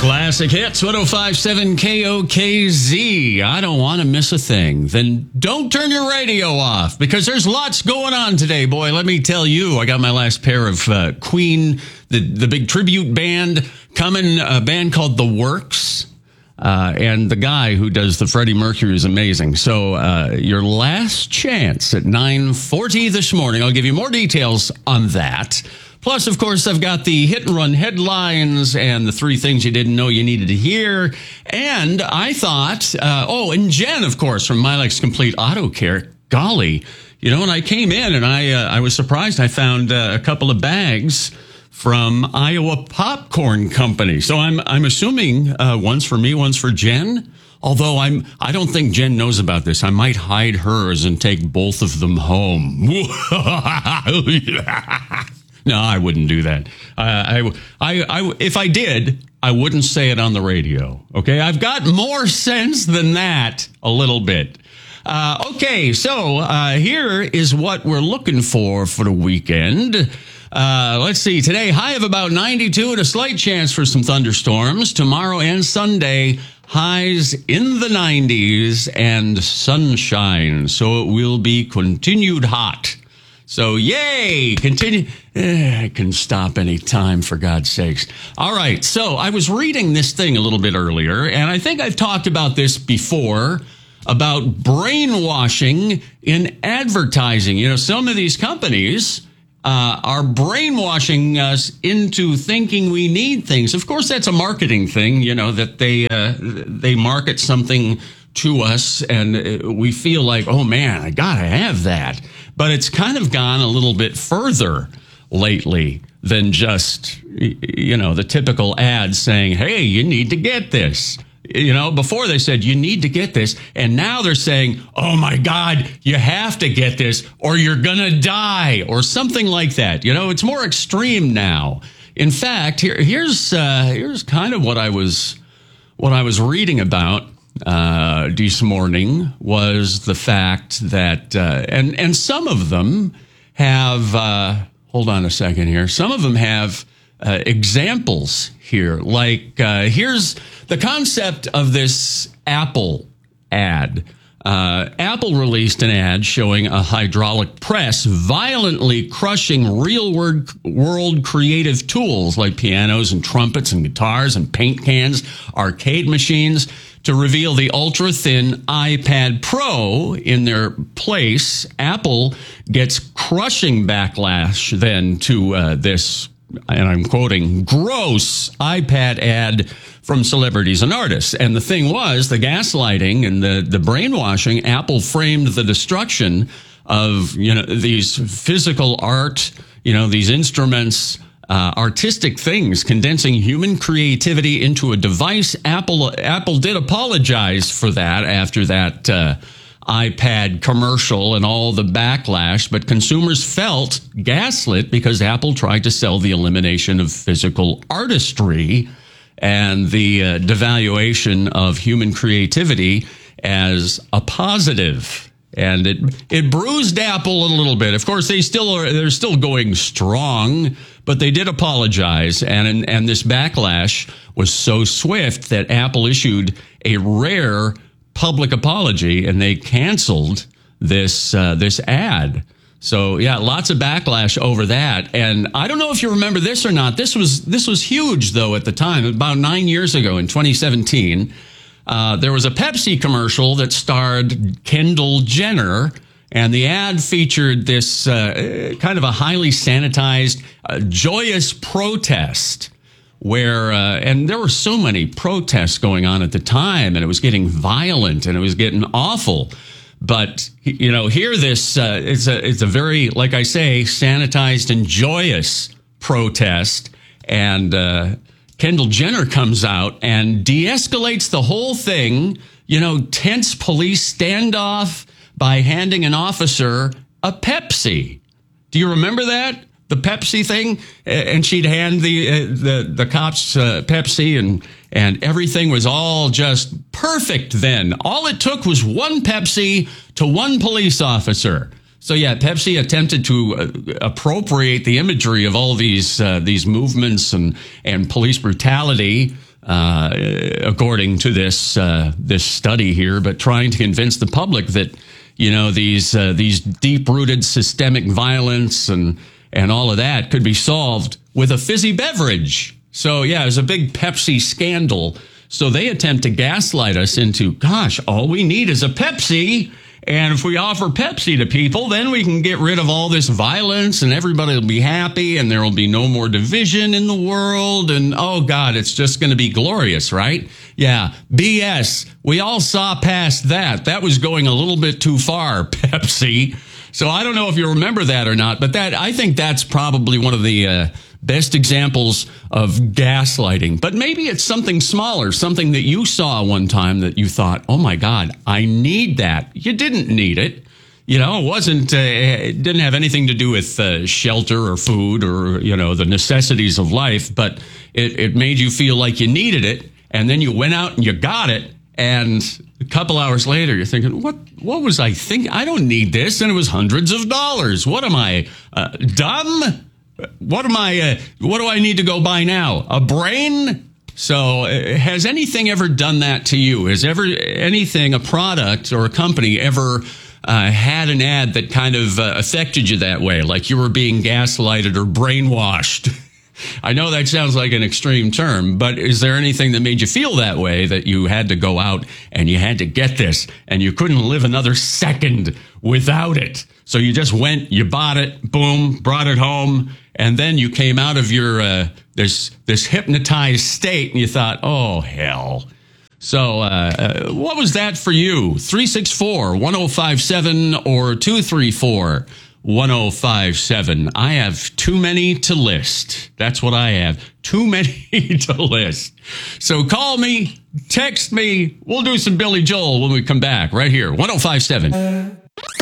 Classic hits, 105.7 KOKZ. I don't want to miss a thing. Then don't turn your radio off because there's lots going on today, boy. Let me tell you, I got my last pair of Queen, the big tribute band coming, a band called The Works. And the guy who does the Freddie Mercury is amazing. So your last chance at 9:40 this morning. I'll give you more details on that. Plus, of course, I've got the hit and run headlines and the 3 things you didn't know you needed to hear. And I thought, and Jen, of course, from Milex Complete Auto Care. Golly, when I came in and I was surprised, I found a couple of bags from Iowa Popcorn Company. So I'm assuming one's for me, one's for Jen. Although I don't think Jen knows about this. I might hide hers and take both of them home. No, I wouldn't do that. If I did, I wouldn't say it on the radio. Okay, I've got more sense than that, a little bit. Okay, so here is what we're looking for the weekend. Let's see. Today, high of about 92 and a slight chance for some thunderstorms. Tomorrow and Sunday, highs in the 90s and sunshine. So it will be continued hot. So, yay! Continue. I can stop any time, for God's sakes. All right. So I was reading this thing a little bit earlier, and I think I've talked about this before, about brainwashing in advertising. Some of these companies are brainwashing us into thinking we need things. Of course, that's a marketing thing, that they market something to us and we feel like, oh man, I gotta have that. But it's kind of gone a little bit further lately than just, the typical ad saying, hey, you need to get this. Before they said you need to get this, and now they're saying, oh my God, you have to get this or you're gonna die or something like that. It's more extreme now. In fact, here's kind of what I was reading about this morning was the fact that and some of them have hold on a second here. Some of them have examples here. Like here's the concept of this Apple ad. Apple released an ad showing a hydraulic press violently crushing real-world creative tools like pianos and trumpets and guitars and paint cans, arcade machines, to reveal the ultra-thin iPad Pro in their place. Apple gets crushing backlash then to this, and I'm quoting, gross iPad ad from celebrities and artists. And the thing was, the gaslighting and the brainwashing, Apple framed the destruction of, these physical art, these instruments, artistic things, condensing human creativity into a device. Apple did apologize for that after that iPad commercial and all the backlash, but consumers felt gaslit because Apple tried to sell the elimination of physical artistry and the devaluation of human creativity as a positive. And it bruised Apple a little bit. Of course, they're still going strong, but they did apologize. And this backlash was so swift that Apple issued a rare public apology, and they canceled this ad. So yeah, lots of backlash over that. And I don't know if you remember this or not. This was huge though at the time, about 9 years ago in 2017. There was a Pepsi commercial that starred Kendall Jenner, and the ad featured this kind of a highly sanitized, joyous protest where, and there were so many protests going on at the time, and it was getting violent and it was getting awful. But, here this, it's a very, like I say, sanitized and joyous protest. And Kendall Jenner comes out and de-escalates the whole thing, tense police standoff by handing an officer a Pepsi. Do you remember that? The Pepsi thing? And she'd hand the cops Pepsi and everything was all just perfect then. All it took was one Pepsi to one police officer. So yeah, Pepsi attempted to appropriate the imagery of all these movements and police brutality according to this study here, but trying to convince the public that, these deep-rooted systemic violence and all of that could be solved with a fizzy beverage. So, yeah, it was a big Pepsi scandal. So they attempt to gaslight us into, gosh, all we need is a Pepsi. And if we offer Pepsi to people, then we can get rid of all this violence and everybody will be happy and there will be no more division in the world. And, oh, God, it's just going to be glorious, right? Yeah, BS. We all saw past that. That was going a little bit too far, Pepsi. So I don't know if you remember that or not, but I think that's probably one of the best examples of gaslighting. But maybe it's something smaller, something that you saw one time that you thought, oh my God, I need that. You didn't need it. It wasn't, it didn't have anything to do with shelter or food or, the necessities of life, but it made you feel like you needed it. And then you went out and you got it. And a couple hours later, you're thinking, what was I thinking? I don't need this. And it was hundreds of dollars. What am I, dumb? What do I need to go buy now? A brain? So has anything ever done that to you? Has a product or a company ever had an ad that kind of affected you that way? Like you were being gaslighted or brainwashed? I know that sounds like an extreme term, but is there anything that made you feel that way, that you had to go out and you had to get this and you couldn't live another second without it? So you just went, you bought it, boom, brought it home, and then you came out of your this hypnotized state and you thought, oh, hell. So what was that for you? 364-1057 or 234-1057. I have too many to list. That's what I have. Too many to list. So call me, text me. We'll do some Billy Joel when we come back right here. 1057.